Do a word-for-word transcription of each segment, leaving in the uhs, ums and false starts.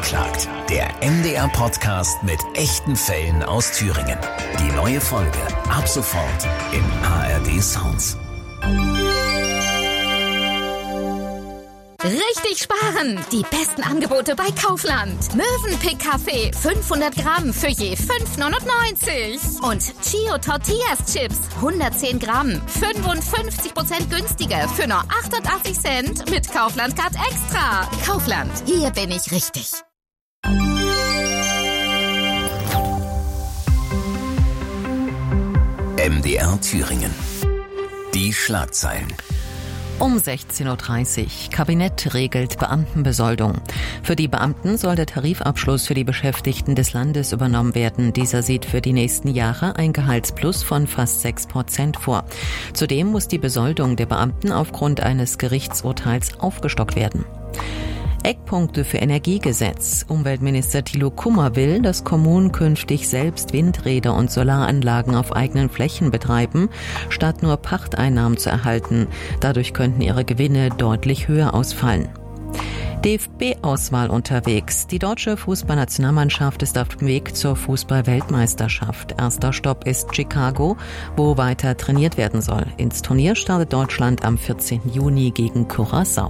Angeklagt. Der M D R-Podcast mit echten Fällen aus Thüringen. Die neue Folge ab sofort im A R D Sounds. Richtig sparen! Die besten Angebote bei Kaufland. Mövenpick Kaffee fünfhundert Gramm für je fünf neunundneunzig. Und Chio Tortillas Chips hundertzehn Gramm, fünfundfünfzig Prozent günstiger für nur achtundachtzig Cent mit Kaufland Card Extra. Kaufland, hier bin ich richtig. M D R Thüringen. Die Schlagzeilen. Um sechzehn Uhr dreißig. Kabinett regelt Beamtenbesoldung. Für die Beamten soll der Tarifabschluss für die Beschäftigten des Landes übernommen werden. Dieser sieht für die nächsten Jahre ein Gehaltsplus von fast sechs Prozent vor. Zudem muss die Besoldung der Beamten aufgrund eines Gerichtsurteils aufgestockt werden. Eckpunkte für Energiegesetz. Umweltminister Thilo Kummer will, dass Kommunen künftig selbst Windräder und Solaranlagen auf eigenen Flächen betreiben, statt nur Pachteinnahmen zu erhalten. Dadurch könnten ihre Gewinne deutlich höher ausfallen. D F B-Auswahl unterwegs. Die deutsche Fußballnationalmannschaft ist auf dem Weg zur Fußball-Weltmeisterschaft. Erster Stopp ist Chicago, wo weiter trainiert werden soll. Ins Turnier startet Deutschland am vierzehnten Juni gegen Curaçao.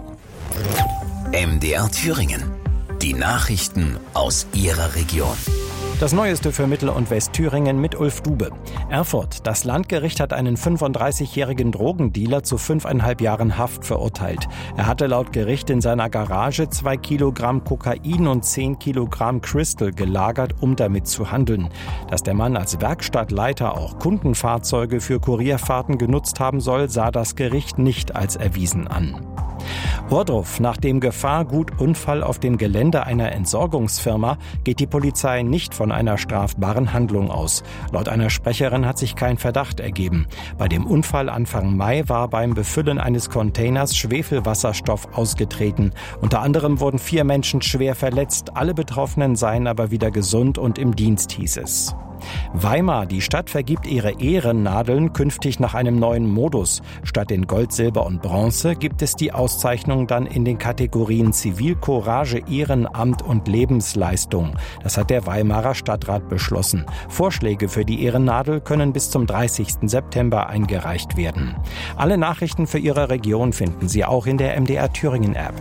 M D R Thüringen. Die Nachrichten aus Ihrer Region. Das Neueste für Mittel- und Westthüringen mit Ulf Dube. Erfurt. Das Landgericht hat einen fünfunddreißigjährigen Drogendealer zu fünfeinhalb Jahren Haft verurteilt. Er hatte laut Gericht in seiner Garage zwei Kilogramm Kokain und zehn Kilogramm Crystal gelagert, um damit zu handeln. Dass der Mann als Werkstattleiter auch Kundenfahrzeuge für Kurierfahrten genutzt haben soll, sah das Gericht nicht als erwiesen an. Ohrdruf. Nach dem Gefahrgutunfall auf dem Gelände einer Entsorgungsfirma geht die Polizei nicht von einer strafbaren Handlung aus. Laut einer Sprecherin hat sich kein Verdacht ergeben. Bei dem Unfall Anfang Mai war beim Befüllen eines Containers Schwefelwasserstoff ausgetreten. Unter anderem wurden vier Menschen schwer verletzt. Alle Betroffenen seien aber wieder gesund und im Dienst, hieß es. Weimar. Die Stadt vergibt ihre Ehrennadeln künftig nach einem neuen Modus. Statt in Gold, Silber und Bronze gibt es die Auszeichnung dann in den Kategorien Zivilcourage, Ehrenamt und Lebensleistung. Das hat der Weimarer Stadtrat beschlossen. Vorschläge für die Ehrennadel können bis zum dreißigsten September eingereicht werden. Alle Nachrichten für Ihre Region finden Sie auch in der M D R Thüringen App.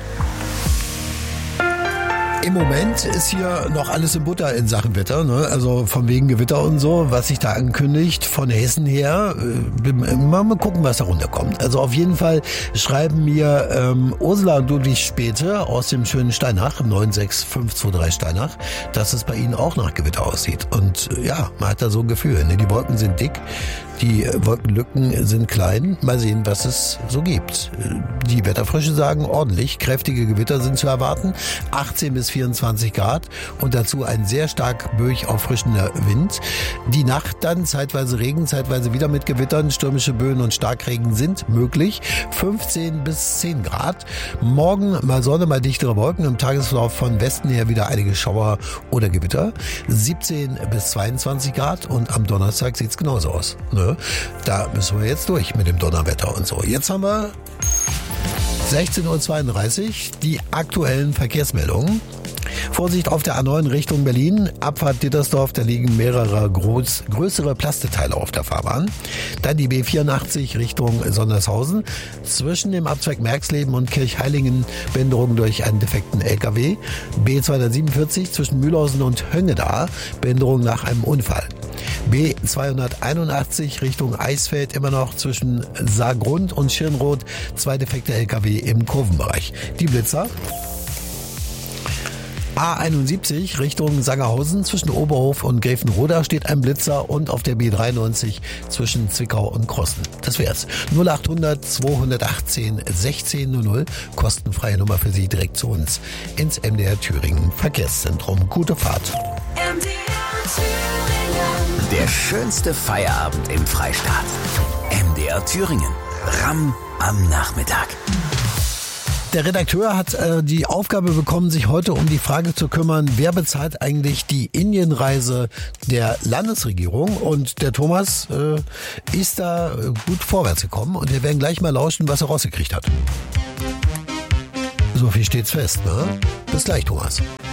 Im Moment ist hier noch alles in Butter in Sachen Wetter, ne? Also von wegen Gewitter und so, was sich da ankündigt von Hessen her. Äh, mal, mal gucken, was da runterkommt. Also auf jeden Fall schreiben mir ähm, Ursula und Ludwig Späte aus dem schönen Steinach, neun sechs fünf zwei drei Steinach, dass es bei ihnen auch nach Gewitter aussieht. Und äh, ja, man hat da so ein Gefühl, ne? Die Wolken sind dick, die Wolkenlücken sind klein. Mal sehen, was es so gibt. Die Wetterfrösche sagen ordentlich, kräftige Gewitter sind zu erwarten, achtzehn bis vierundzwanzig Grad und dazu ein sehr stark böig auffrischender Wind. Die Nacht dann zeitweise Regen, zeitweise wieder mit Gewittern, stürmische Böen und Starkregen sind möglich, fünfzehn bis zehn Grad. Morgen mal Sonne, mal dichtere Wolken, im Tagesverlauf von Westen her wieder einige Schauer oder Gewitter, siebzehn bis zweiundzwanzig Grad und am Donnerstag sieht's genauso aus. Ne? Da müssen wir jetzt durch mit dem Donnerwetter und so. Jetzt haben wir sechzehn Uhr zweiunddreißig, die aktuellen Verkehrsmeldungen. Vorsicht auf der A neun Richtung Berlin, Abfahrt Dittersdorf, da liegen mehrere groß, größere Plasteteile auf der Fahrbahn. Dann die B vierundachtzig Richtung Sondershausen, zwischen dem Abzweig Merxleben und Kirchheilingen Behinderung durch einen defekten L K W. B zweihundertsiebenundvierzig zwischen Mühlhausen und Höngeda, Behinderung nach einem Unfall. B zweihunderteinundachtzig Richtung Eisfeld, immer noch zwischen Saargrund und Schirnroth, zwei defekte L K W im Kurvenbereich. Die Blitzer. A einundsiebzig Richtung Sangerhausen, zwischen Oberhof und Gräfenroda steht ein Blitzer und auf der B dreiundneunzig zwischen Zwickau und Krosten. Das wär's. null achthundert zweihundertachtzehn sechzehn null null, kostenfreie Nummer für Sie direkt zu uns ins M D R Thüringen Verkehrszentrum. Gute Fahrt. M D R Thüringen. Der schönste Feierabend im Freistaat. M D R Thüringen. Ramm am Nachmittag. Der Redakteur hat äh, die Aufgabe bekommen, sich heute um die Frage zu kümmern, wer bezahlt eigentlich die Indienreise der Landesregierung? Und der Thomas äh, ist da gut vorwärts gekommen und wir werden gleich mal lauschen, was er rausgekriegt hat. So viel steht's fest, ne? Bis gleich, Thomas.